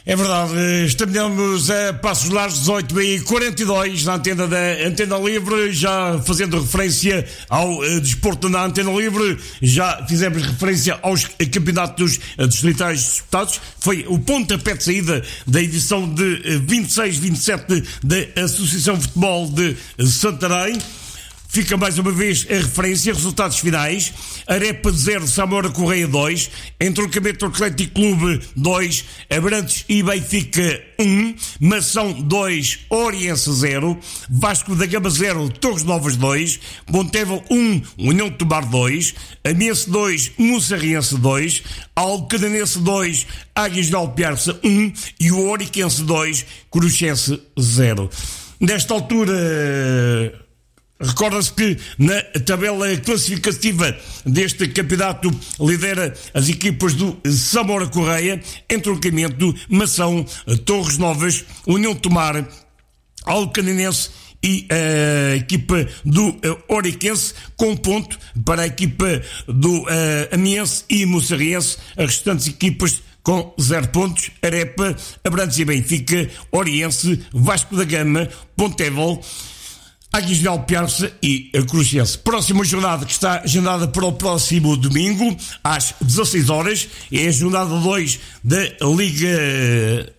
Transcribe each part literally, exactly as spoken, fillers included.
É verdade, estamos a Passos Largos, dezoito e quarenta e dois, na antena da Antena Livre, já fazendo referência ao uh, desporto na Antena Livre, já fizemos referência aos campeonatos uh, distritais disputados. Foi o pontapé de saída da edição de uh, vinte e seis vinte e sete da Associação de Futebol de uh, Santarém. Fica mais uma vez a referência, resultados finais: Arepa zero, Samora Correia dois, Entroncamento Atlético Clube dois, Abrantes e Benfica um, Mação dois, Oriense zero, Vasco da Gama zero, Torres Novas dois, Montevo um, União de Tomar dois, Amiense dois, Moçarriense dois, Alcadenense dois, Águias de Alpiarça um e o Oriquense dois, Coruchense zero. Nesta altura, recorda-se que na tabela classificativa deste campeonato lidera as equipas do Samora Correia, Entroncamento, Mação, Torres Novas, União de Tomar, Alcadenense e a equipa do uh, Oriquense, com ponto para a equipa do uh, Amiense e Moçarriense. As restantes equipas com zero pontos: Arepa, Abrantes e Benfica, Oriense, Vasco da Gama, Pontevel, Águias de Alpiarça e a Cruxense. Próxima jornada, que está agendada para o próximo domingo, às dezasseis horas, é a jornada dois da Liga...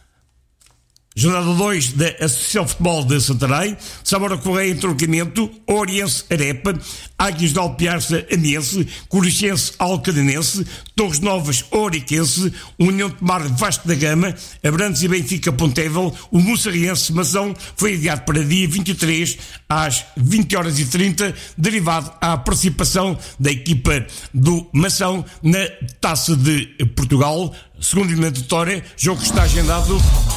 Jornada dois da Associação de Futebol de Santarém. Samora Correia, Entroncamento, Oriense, Arepa, Águias de Alpiarça, Amiense, Coruchense, Alcadenense, Torres Novas, Oriquense, União de Tomar, Vasco da Gama, Abrantes e Benfica, Pontevel. O Moçarriense Mação foi adiado para dia vinte e três às vinte horas e trinta, derivado à participação da equipa do Mação na Taça de Portugal, segunda eliminatória, jogo que está agendado